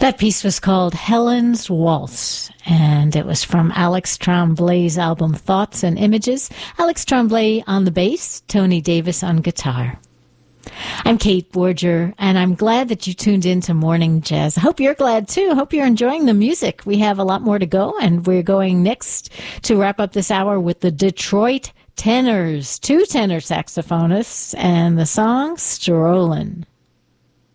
That piece was called Helen's Waltz, and it was from Alex Tremblay's album Thoughts and Images. Alex Tremblay on the bass, Tony Davis on guitar. I'm Kate Borger, and I'm glad that you tuned in to Morning Jazz. I hope you're glad, too. I hope you're enjoying the music. We have a lot more to go, and we're going next to wrap up this hour with the Detroit Tenors, two tenor saxophonists, and the song Strollin'.